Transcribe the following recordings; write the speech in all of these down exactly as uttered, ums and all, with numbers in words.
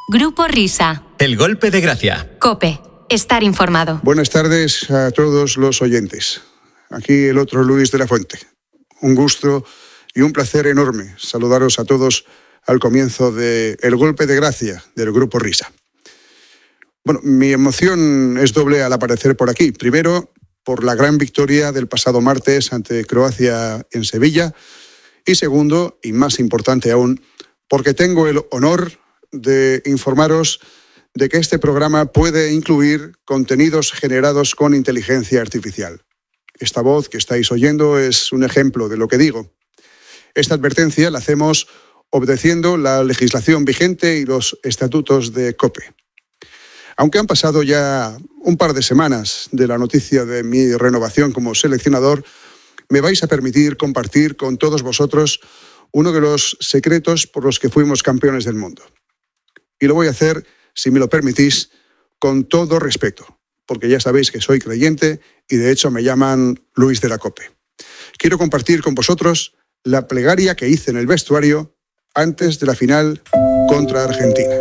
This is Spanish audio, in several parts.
Grupo Risa. El golpe de gracia. COPE. Estar informado. Buenas tardes a todos los oyentes. Aquí el otro Luis de la Fuente. Un gusto y un placer enorme saludaros a todos al comienzo de El golpe de gracia del Grupo Risa. Bueno, mi emoción es doble al aparecer por aquí. Primero, por la gran victoria del pasado martes ante Croacia en Sevilla. Y segundo, y más importante aún, porque tengo el honor de informaros de que este programa puede incluir contenidos generados con inteligencia artificial. Esta voz que estáis oyendo es un ejemplo de lo que digo. Esta advertencia la hacemos obedeciendo la legislación vigente y los estatutos de COPE. Aunque han pasado ya un par de semanas de la noticia de mi renovación como seleccionador, me vais a permitir compartir con todos vosotros uno de los secretos por los que fuimos campeones del mundo. Y lo voy a hacer, si me lo permitís, con todo respeto, porque ya sabéis que soy creyente y de hecho me llaman Luis de la Cope. Quiero compartir con vosotros la plegaria que hice en el vestuario antes de la final contra Argentina.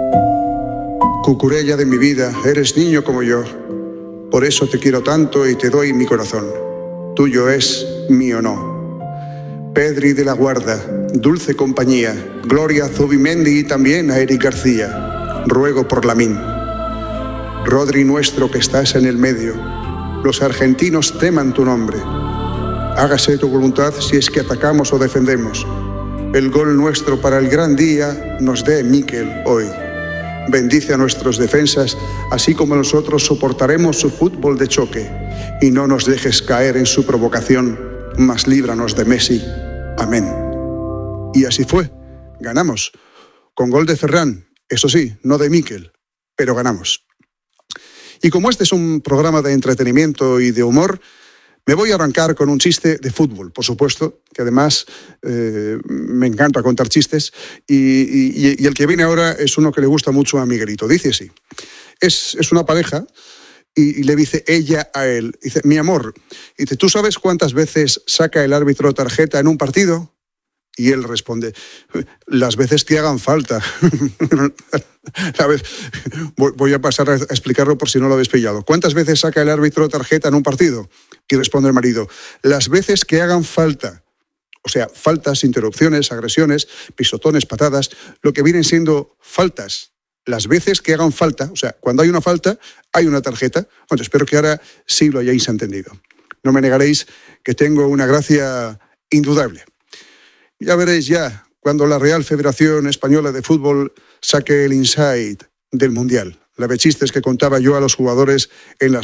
Cucurella de mi vida, eres niño como yo, por eso te quiero tanto y te doy mi corazón. Tuyo es, mío no. Pedri de la Guarda, dulce compañía, Gloria Zubimendi y también a Eric García. Ruego por Lamín. Rodri nuestro que estás en el medio, los argentinos teman tu nombre. Hágase tu voluntad si es que atacamos o defendemos. El gol nuestro para el gran día nos dé Mikel hoy. Bendice a nuestros defensas, así como nosotros soportaremos su fútbol de choque. Y no nos dejes caer en su provocación, mas líbranos de Messi. Amén. Y así fue. Ganamos. Con gol de Ferran, eso sí, no de Mikel, pero ganamos. Y como este es un programa de entretenimiento y de humor, me voy a arrancar con un chiste de fútbol, por supuesto, que además eh, me encanta contar chistes, y, y, y el que viene ahora es uno que le gusta mucho a Miguelito. Dice así, es, es una pareja y, y le dice ella a él, dice, mi amor, dice, ¿tú sabes cuántas veces saca el árbitro tarjeta en un partido? Y él responde, las veces que hagan falta. A ver, voy a pasar a explicarlo por si no lo habéis pillado. ¿Cuántas veces saca el árbitro tarjeta en un partido? Y responde el marido, las veces que hagan falta. O sea, faltas, interrupciones, agresiones, pisotones, patadas, lo que vienen siendo faltas. Las veces que hagan falta, o sea, cuando hay una falta, hay una tarjeta. Bueno, espero que ahora sí lo hayáis entendido. No me negaréis que tengo una gracia indudable. Ya veréis ya cuando la Real Federación Española de Fútbol saque el insight del Mundial. La de chistes que contaba yo a los jugadores en las